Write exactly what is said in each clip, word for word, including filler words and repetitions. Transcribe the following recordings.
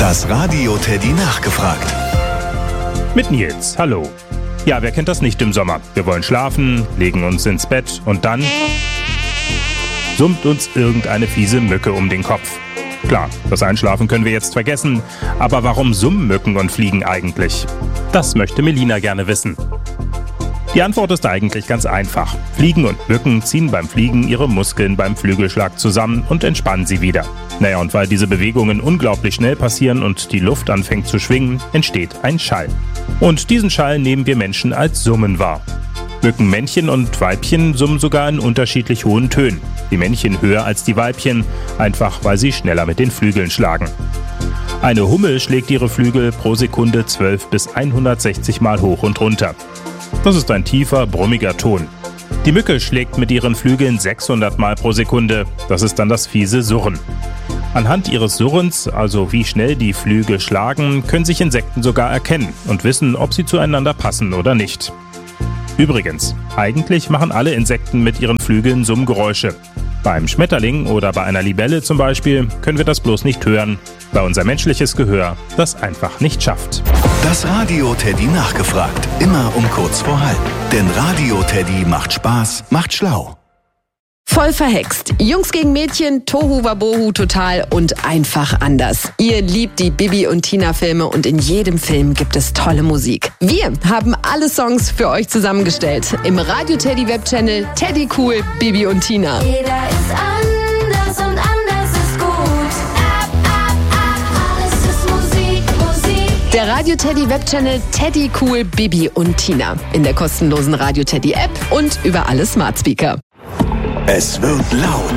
Das Radio Teddy nachgefragt. Mit Nils, hallo. Ja, wer kennt das nicht im Sommer? Wir wollen schlafen, legen uns ins Bett und dann summt uns irgendeine fiese Mücke um den Kopf. Klar, das Einschlafen können wir jetzt vergessen, aber warum summen Mücken und Fliegen eigentlich? Das möchte Melina gerne wissen. Die Antwort ist eigentlich ganz einfach. Fliegen und Mücken ziehen beim Fliegen ihre Muskeln beim Flügelschlag zusammen und entspannen sie wieder. Naja, und weil diese Bewegungen unglaublich schnell passieren und die Luft anfängt zu schwingen, entsteht ein Schall. Und diesen Schall nehmen wir Menschen als Summen wahr. Mückenmännchen und Weibchen summen sogar in unterschiedlich hohen Tönen. Die Männchen höher als die Weibchen, einfach weil sie schneller mit den Flügeln schlagen. Eine Hummel schlägt ihre Flügel pro Sekunde zwölf bis hundertsechzig Mal hoch und runter. Das ist ein tiefer, brummiger Ton. Die Mücke schlägt mit ihren Flügeln sechshundert Mal pro Sekunde. Das ist dann das fiese Surren. Anhand ihres Surrens, also wie schnell die Flügel schlagen, können sich Insekten sogar erkennen und wissen, ob sie zueinander passen oder nicht. Übrigens, eigentlich machen alle Insekten mit ihren Flügeln Summgeräusche. Beim Schmetterling oder bei einer Libelle zum Beispiel können wir das bloß nicht hören, weil unser menschliches Gehör das einfach nicht schafft. Das Radio Teddy nachgefragt. Immer um kurz vor halb. Denn Radio Teddy macht Spaß, macht schlau. Voll verhext. Jungs gegen Mädchen, Tohu Wabohu total und einfach anders. Ihr liebt die Bibi und Tina Filme und in jedem Film gibt es tolle Musik. Wir haben alle Songs für euch zusammengestellt. Im Radio Teddy Webchannel Teddy Cool, Bibi und Tina. Jeder ist anders und anders ist gut. Ab, ab, ab, alles ist Musik, Musik. Der Radio Teddy Webchannel Teddy Cool, Bibi und Tina. In der kostenlosen Radio Teddy App und über alle Smart Speaker. Es wird laut,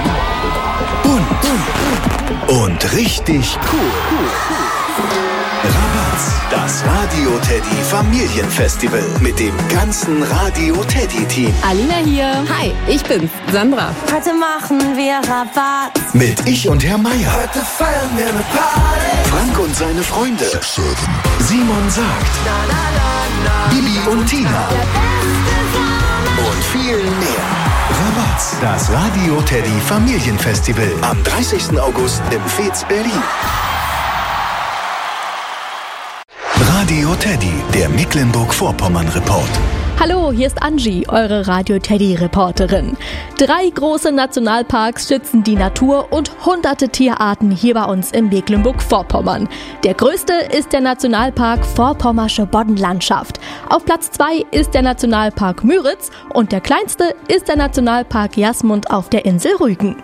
bunt und richtig cool. Rabatz, das Radio Teddy Familienfestival mit dem ganzen Radio Teddy Team. Alina hier. Hi, ich bin's, Sandra. Heute machen wir Rabatt. Mit Ich und Herr Meier. Heute feiern wir eine Party. Frank und seine Freunde. Simon sagt. Na, na, na, na. Bibi und Tina. Und viel mehr. Rabatz, das Radio Teddy Familienfestival am dreißigsten August im Fez Berlin. Radio Teddy, der Mecklenburg-Vorpommern-Report. Hallo, hier ist Angie, eure Radio Teddy-Reporterin. Drei große Nationalparks schützen die Natur und hunderte Tierarten hier bei uns in Mecklenburg-Vorpommern. Der größte ist der Nationalpark Vorpommersche Boddenlandschaft. Auf Platz zwei ist der Nationalpark Müritz und der kleinste ist der Nationalpark Jasmund auf der Insel Rügen.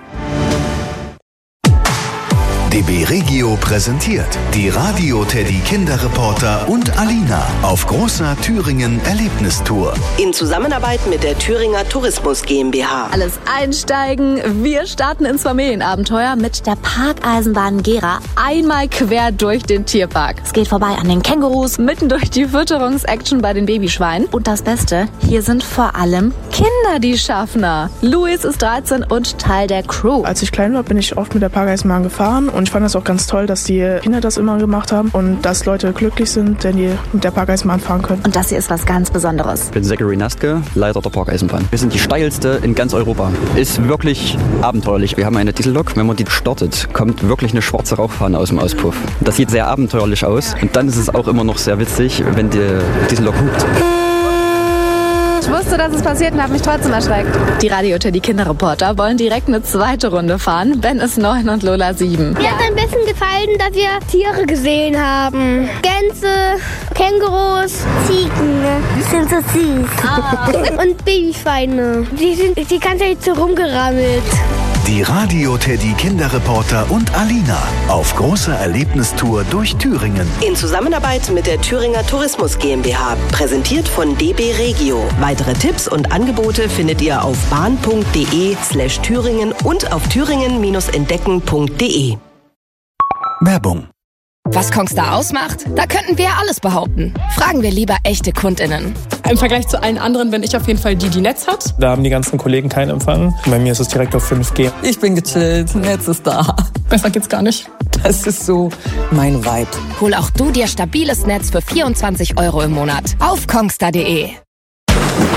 D B Regio präsentiert die Radio Teddy Kinderreporter und Alina auf großer Thüringen Erlebnistour. In Zusammenarbeit mit der Thüringer Tourismus GmbH. Alles einsteigen, wir starten ins Familienabenteuer mit der Parkeisenbahn Gera einmal quer durch den Tierpark. Es geht vorbei an den Kängurus, mitten durch die Fütterungsaction bei den Babyschweinen. Und das Beste, hier sind vor allem Kinder die Schaffner. Luis ist dreizehn und Teil der Crew. Als ich klein war, bin ich oft mit der Parkeisenbahn gefahren. Und ich fand das auch ganz toll, dass die Kinder das immer gemacht haben und dass Leute glücklich sind, wenn die mit der Parkeisenbahn fahren können. Und das hier ist was ganz Besonderes. Ich bin Zachary Nastke, Leiter der Parkeisenbahn. Wir sind die steilste in ganz Europa. Ist wirklich abenteuerlich. Wir haben eine Diesellok. Wenn man die startet, kommt wirklich eine schwarze Rauchfahne aus dem Auspuff. Das sieht sehr abenteuerlich aus. Und dann ist es auch immer noch sehr witzig, wenn die Diesellok hupt. Ich wusste, dass es passiert und habe mich trotzdem erschreckt. Die Radio Teddy Kinderreporter wollen direkt eine zweite Runde fahren. Ben ist neun und Lola sieben. Mir hat ein bisschen gefallen, dass wir Tiere gesehen haben. Gänse, Kängurus, Ziegen. Die sind so süß. Oh. Und Babyschweine. Die sind die ganze Zeit so rumgerammelt. Die Radio Teddy Kinderreporter und Alina auf großer Erlebnistour durch Thüringen. In Zusammenarbeit mit der Thüringer Tourismus GmbH. Präsentiert von D B Regio. Weitere Tipps und Angebote findet ihr auf bahn.de slash Thüringen und auf thüringen-entdecken punkt de. Werbung. Was Kongstar ausmacht? Da könnten wir alles behaupten. Fragen wir lieber echte KundInnen. Im Vergleich zu allen anderen bin ich auf jeden Fall die, die Netz hat. Da haben die ganzen Kollegen keinen Empfang. Bei mir ist es direkt auf fünf G. Ich bin gechillt, Netz ist da. Besser geht's gar nicht. Das ist so mein Vibe. Hol auch du dir stabiles Netz für vierundzwanzig Euro im Monat auf kongstar punkt de.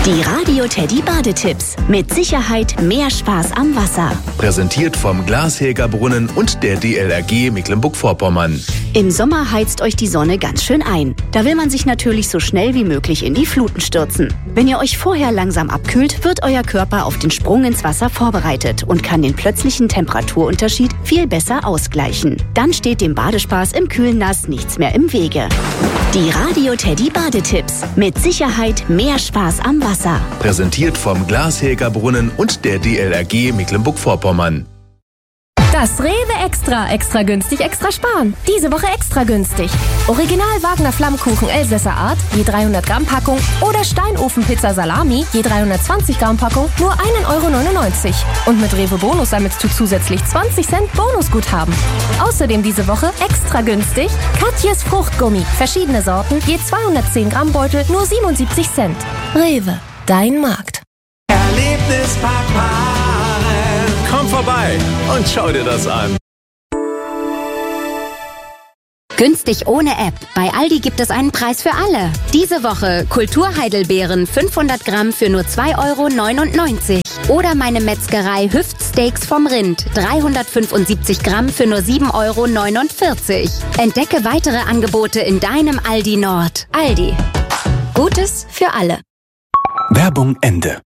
Die Radio Teddy Badetipps. Mit Sicherheit mehr Spaß am Wasser. Präsentiert vom Glashäger Brunnen und der D L R G Mecklenburg-Vorpommern. Im Sommer heizt euch die Sonne ganz schön ein. Da will man sich natürlich so schnell wie möglich in die Fluten stürzen. Wenn ihr euch vorher langsam abkühlt, wird euer Körper auf den Sprung ins Wasser vorbereitet und kann den plötzlichen Temperaturunterschied viel besser ausgleichen. Dann steht dem Badespaß im kühlen Nass nichts mehr im Wege. Die Radio Teddy Badetipps. Mit Sicherheit mehr Spaß am Wasser. Präsentiert vom Glashäger Brunnen und der D L R G Mecklenburg-Vorpommern. Das Rewe Extra. Extra günstig, extra sparen. Diese Woche extra günstig. Original Wagner Flammkuchen Elsässer Art, je dreihundert Gramm Packung. Oder Steinofenpizza Salami, je dreihundertzwanzig Gramm Packung, nur ein Euro neunundneunzig. Und mit Rewe Bonus sammelst du zusätzlich zwanzig Cent Bonusguthaben. Außerdem diese Woche extra günstig Katjes Fruchtgummi. Verschiedene Sorten, je zweihundertzehn Gramm Beutel, nur siebenundsiebzig Cent. Rewe, dein Markt. Erlebnispark Malen. Komm vorbei und schau dir das an. Günstig ohne App. Bei Aldi gibt es einen Preis für alle. Diese Woche Kulturheidelbeeren fünfhundert Gramm für nur zwei Euro neunundneunzig. Oder meine Metzgerei Hüftsteaks vom Rind dreihundertfünfundsiebzig Gramm für nur sieben Euro neunundvierzig. Entdecke weitere Angebote in deinem Aldi Nord. Aldi. Gutes für alle. Werbung Ende.